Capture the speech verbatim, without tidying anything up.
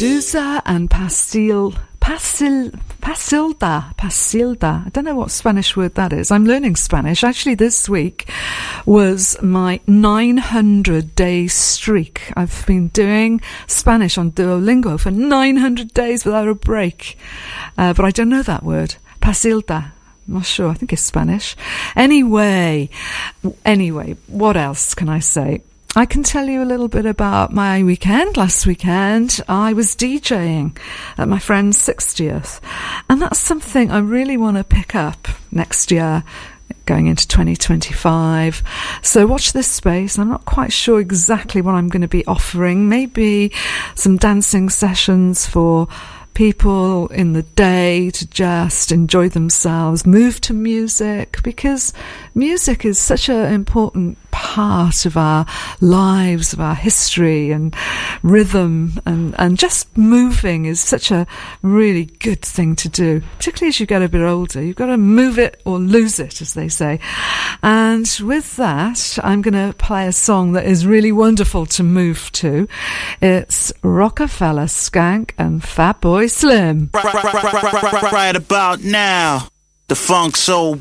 Medusa and Pastil, Pasil, Pasilda, Pasilda. I don't know what Spanish word that is. I'm learning Spanish. Actually, this week was my nine hundred day streak. I've been doing Spanish on Duolingo for nine hundred days without a break. Uh, but I don't know that word. Pasilda. I'm not sure. I think it's Spanish. Anyway, anyway, what else can I say? I can tell you a little bit about my weekend. Last weekend, I was DJing at my friend's sixtieth. And that's something I really want to pick up next year, going into twenty twenty-five. So watch this space. I'm not quite sure exactly what I'm going to be offering. Maybe some dancing sessions for people in the day to just enjoy themselves, move to music, because music is such an important part of our lives, of our history and rhythm, and, and just moving is such a really good thing to do, particularly as you get a bit older. You've got to move it or lose it, as they say. And with that, I'm going to play a song that is really wonderful to move to. It's Rockefeller Skank and Fatboy Slim. Right, right, right, right, right, right, right about now, the funk soul